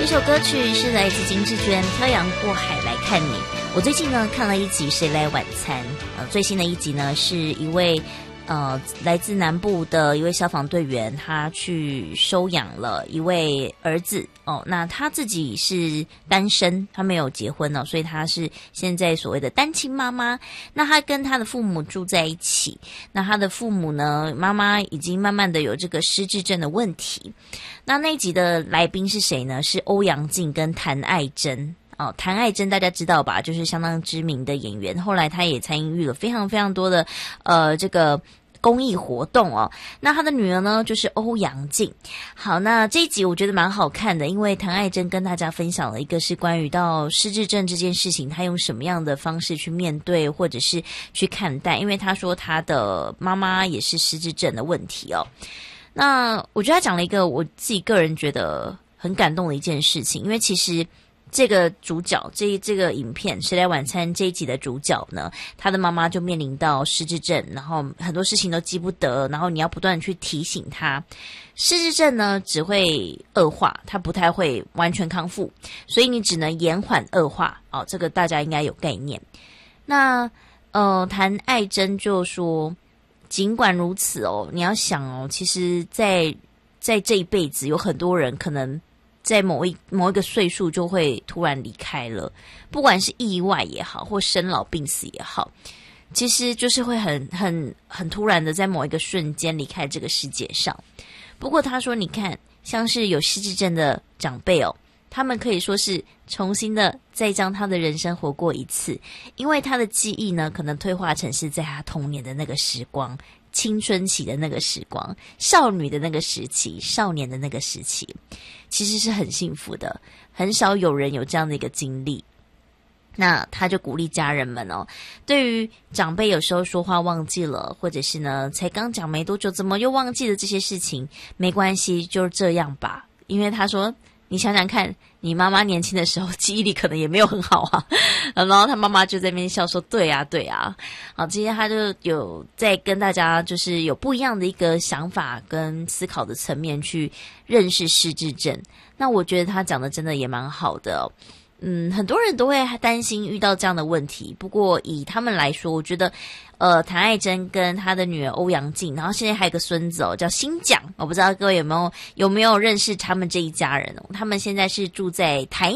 这首歌曲是来自金志娟《漂洋过海来看你》。我最近呢看了一集《谁来晚餐》，最新的一集呢是一位来自南部的一位消防队员，他去收养了一位儿子哦。那他自己是单身，他没有结婚哦，所以他是现在所谓的单亲妈妈。那他跟他的父母住在一起，那他的父母呢，妈妈已经慢慢的有这个失智症的问题。那一集的来宾是谁呢？是欧阳靖跟谭爱珍。哦，谭爱珍大家知道吧？就是相当知名的演员，后来他也参与了非常非常多的这个公益活动哦。那他的女儿呢，就是欧阳靖。好，那这一集我觉得蛮好看的，因为谭爱珍跟大家分享了一个是关于到失智症这件事情，他用什么样的方式去面对或者是去看待，因为他说他的妈妈也是失智症的问题哦。那我觉得他讲了一个我自己个人觉得很感动的一件事情，因为其实这个主角这个影片《谁来晚餐》这一集的主角呢，他的妈妈就面临到失智症，然后很多事情都记不得，然后你要不断去提醒他。失智症呢只会恶化，它不太会完全康复，所以你只能延缓恶化哦，这个大家应该有概念。那谭爱珍就说，尽管如此哦，你要想哦，其实在这一辈子有很多人可能在某一个岁数就会突然离开了，不管是意外也好，或生老病死也好，其实就是会很突然的在某一个瞬间离开这个世界上。不过他说，你看，像是有失智症的长辈哦，他们可以说是重新的再将他的人生活过一次，因为他的记忆呢，可能退化成是在他童年的那个时光，青春期的那个时光，少女的那个时期，少年的那个时期，其实是很幸福的，很少有人有这样的一个经历。那他就鼓励家人们哦，对于长辈有时候说话忘记了，或者是呢才刚讲没多久怎么又忘记了这些事情，没关系，就这样吧。因为他说，你想想看，你妈妈年轻的时候记忆力可能也没有很好啊。然后他妈妈就在那边笑说，对啊对啊。好，今天他就有在跟大家就是有不一样的一个想法跟思考的层面去认识失智症。那我觉得他讲的真的也蛮好的哦。很多人都会担心遇到这样的问题，不过以他们来说，我觉得谭爱珍跟他的女儿欧阳靖，然后现在还有个孙子哦，叫新蒋，我不知道各位有没有认识他们这一家人哦。他们现在是住在台